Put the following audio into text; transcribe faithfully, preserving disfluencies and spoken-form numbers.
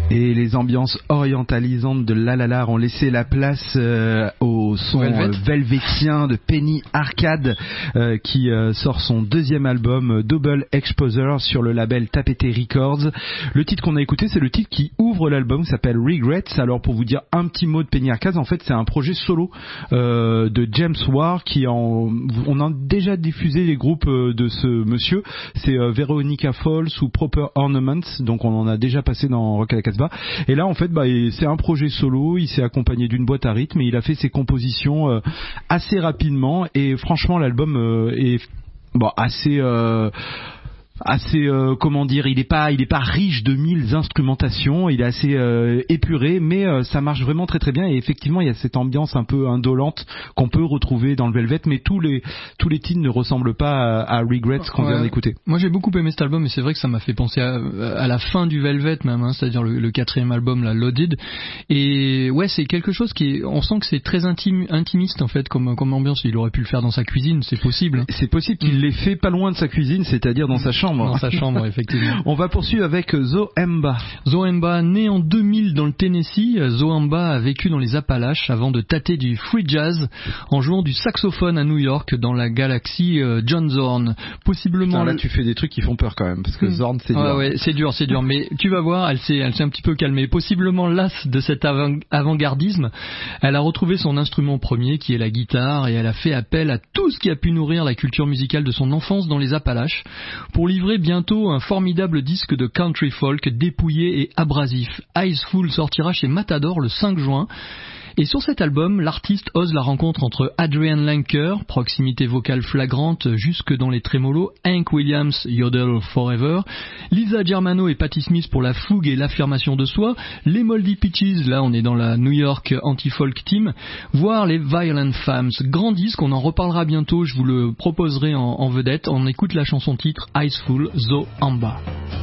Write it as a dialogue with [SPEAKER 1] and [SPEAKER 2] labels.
[SPEAKER 1] Et les ambiances orientalisantes de La La La ont laissé la place euh, au son euh, velvétien de Penny Arcade euh, qui euh, sort son deuxième album euh, Double Exposure sur le label Tapete Records. Le titre qu'on a écouté, c'est le titre qui ouvre l'album, qui s'appelle Regrets. Alors pour vous dire un petit mot de Penny Arcade, en fait c'est un projet solo euh, de James Ward qui en, on a déjà diffusé les groupes euh, de ce monsieur, c'est euh, Veronica Falls ou Proper Ornaments, donc on en a déjà passé dans Rock à la Casbah. Et là en fait bah, c'est un projet solo, il s'est accompagné d'une boîte à rythme et il a fait ses compositions euh, assez rapidement et franchement l'album euh, est bon, assez euh, assez euh, comment dire, il est pas il est pas riche de mille instrumentations, il est assez euh, épuré, mais euh, ça marche vraiment très très bien et effectivement il y a cette ambiance un peu indolente qu'on peut retrouver dans le Velvet, mais tous les tous les titres ne ressemblent pas à, à Regrets qu'on
[SPEAKER 2] ouais.
[SPEAKER 1] vient d'écouter.
[SPEAKER 2] Moi j'ai beaucoup aimé cet album et c'est vrai que ça m'a fait penser à, à la fin du Velvet même, hein, c'est-à-dire le, le quatrième album, la Loaded, et ouais c'est quelque chose qui est, on sent que c'est très intime, intimiste en fait comme comme ambiance. Il aurait pu le faire dans sa cuisine, c'est possible.
[SPEAKER 1] C'est possible qu'il l'ait fait pas loin de sa cuisine, c'est-à-dire dans sa chambre.
[SPEAKER 2] Dans sa chambre, effectivement.
[SPEAKER 1] On va poursuivre avec Zoemba.
[SPEAKER 2] Zoemba, né en deux mille dans le Tennessee, Zoemba a vécu dans les Appalaches avant de tâter du free jazz en jouant du saxophone à New York dans la galaxie euh, John Zorn. Possiblement.
[SPEAKER 1] Putain, là, tu fais des trucs qui font peur quand même, parce que Zorn, c'est dur.
[SPEAKER 2] Ouais, ouais, c'est dur, c'est dur. Mais tu vas voir, elle s'est, elle s'est un petit peu calmée. Possiblement lasse de cet avant- avant-gardisme, elle a retrouvé son instrument premier, qui est la guitare, et elle a fait appel à tout ce qui a pu nourrir la culture musicale de son enfance dans les Appalaches, pour livrer bientôt un formidable disque de country folk dépouillé et abrasif. Eyes Full sortira chez Matador le cinq juin. Et sur cet album, l'artiste ose la rencontre entre Adrian Lenker, proximité vocale flagrante jusque dans les trémolos, Hank Williams, Yodel Forever, Lisa Germano et Patti Smith pour la fougue et l'affirmation de soi, les Moldy Peaches, là on est dans la New York anti-folk team, voire les Violent Femmes. Grand disque, on en reparlera bientôt, je vous le proposerai en, en vedette. On écoute la chanson titre Eyes Full, Zoemba.